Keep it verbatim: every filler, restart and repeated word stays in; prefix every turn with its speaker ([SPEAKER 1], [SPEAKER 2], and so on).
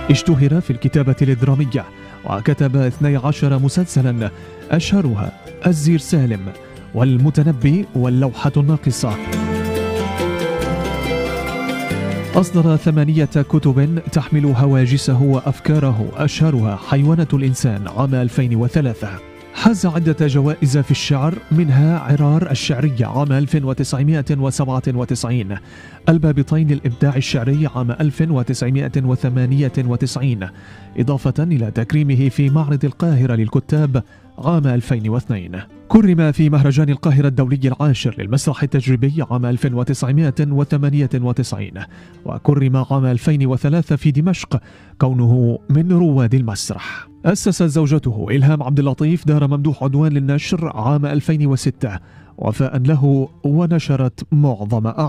[SPEAKER 1] اشتهر في الكتابة الدرامية وكتب اثني عشر مسلسلا أشهرها الزير سالم والمتنبي واللوحة الناقصة. أصدر ثمانية كتب تحمل هواجسه وأفكاره أشهرها حيوانة الإنسان عام ألفين وثلاثة. حاز عدة جوائز في الشعر منها عرار الشعرية عام ألف وتسعمائة وسبعة وتسعين، البابطين الإبداع الشعري عام ألف وتسعمائة وثمانية وتسعين، إضافة إلى تكريمه في معرض القاهرة للكتاب عام ألفين واثنين. كرم في مهرجان القاهرة الدولي العاشر للمسرح التجريبي عام ألف وتسعمائة وثمانية وتسعين، وكرم عام ألفين وثلاثة في دمشق كونه من رواد المسرح. أسست زوجته إلهام عبد اللطيف دار ممدوح عدوان للنشر عام ألفين وستة وفاء له، ونشرت معظم